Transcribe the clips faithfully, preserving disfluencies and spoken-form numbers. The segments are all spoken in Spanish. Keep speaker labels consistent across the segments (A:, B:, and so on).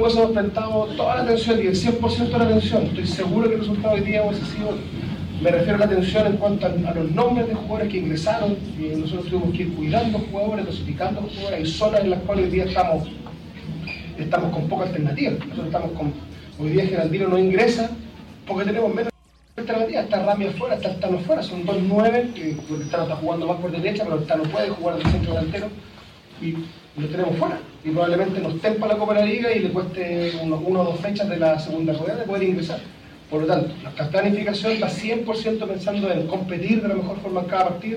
A: hubiésemos prestado toda la atención y el cien por ciento de la atención, estoy seguro que el resultado hoy día hubiese sido, me refiero a la atención en cuanto a, a los nombres de jugadores que ingresaron, y nosotros tuvimos que ir cuidando jugadores, clasificando jugadores, hay zonas en las cuales hoy día estamos, estamos con poca alternativa. Nosotros estamos con, hoy día Geraldino no ingresa porque tenemos menos alternativa, está Rami afuera, está el Tano afuera, son dos nueve, que el Tano está jugando más por derecha, pero el Tano puede jugar del centro delantero, y lo tenemos fuera, y probablemente nos tempa la Copa de la Liga y le cueste uno, uno o dos fechas de la segunda rueda de poder ingresar. Por lo tanto, nuestra planificación está cien por ciento pensando en competir de la mejor forma en cada partido,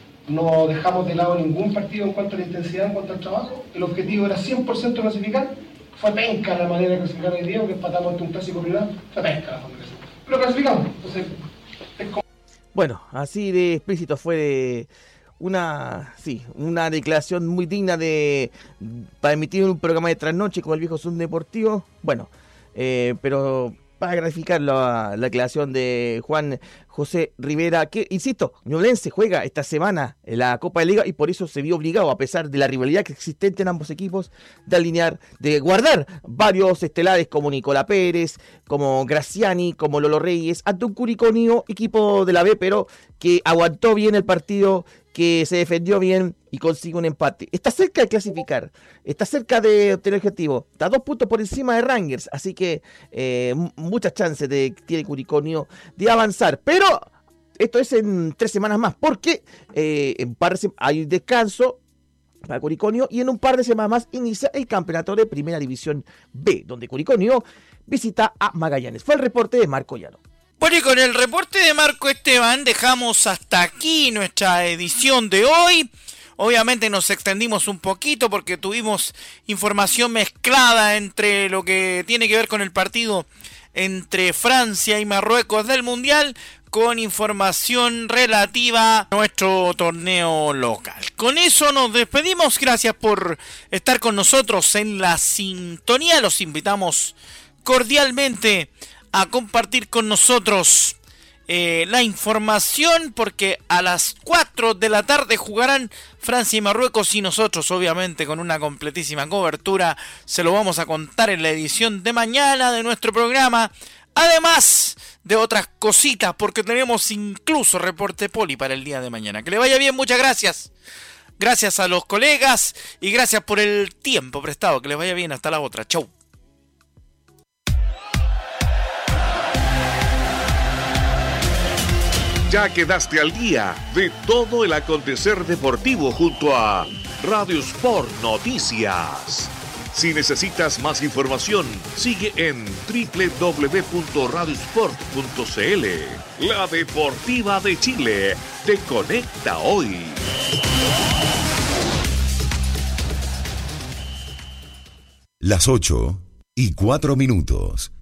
A: no dejamos de lado ningún partido en cuanto a la intensidad, en cuanto al trabajo, el objetivo era cien por ciento clasificar, fue penca la manera de clasificar hoy día, porque empatamos ante un clásico privado, fue penca la forma de clasificar, pero clasificamos, entonces es como...
B: Bueno, así de explícito fue de... Una, sí, una declaración muy digna de para emitir un programa de trasnoche como el viejo Zoom Deportivo. Bueno, eh, pero para graficar la, la declaración de Juan José Rivera, que, insisto, Ñublense juega esta semana en la Copa de Liga y por eso se vio obligado, a pesar de la rivalidad que existente en ambos equipos, de alinear, de guardar varios estelares como Nicolás Pérez, como Graciani, como Lolo Reyes, ante un Curicó equipo de la B, pero que aguantó bien el partido, que se defendió bien y consigue un empate. Está cerca de clasificar, está cerca de obtener el objetivo, está dos puntos por encima de Rangers, así que eh, muchas chances de, tiene Curicó de avanzar, pero esto es en tres semanas más, porque eh, en par de sem- hay descanso para Curicó y en un par de semanas más inicia el campeonato de Primera División B, donde Curicó visita a Magallanes. Fue el reporte de Marco Llano.
C: Bueno, y con el reporte de Marco Esteban dejamos hasta aquí nuestra edición de hoy. Obviamente nos extendimos un poquito porque tuvimos información mezclada entre lo que tiene que ver con el partido entre Francia y Marruecos del Mundial con información relativa a nuestro torneo local. Con eso nos despedimos. Gracias por estar con nosotros en la sintonía. Los invitamos cordialmente a compartir con nosotros eh, la información, porque a las cuatro de la tarde jugarán Francia y Marruecos y nosotros, obviamente, con una completísima cobertura, se lo vamos a contar en la edición de mañana de nuestro programa, además de otras cositas, porque tenemos incluso reporte poli para el día de mañana. Que le vaya bien, muchas gracias. Gracias a los colegas y gracias por el tiempo prestado. Que les vaya bien, hasta la otra. Chau.
D: Ya quedaste al día de todo el acontecer deportivo junto a Radio Sport Noticias. Si necesitas más información, sigue en doble u doble u doble u punto radio sport punto c l. La Deportiva de Chile te conecta hoy.
E: Las ocho y cuatro minutos.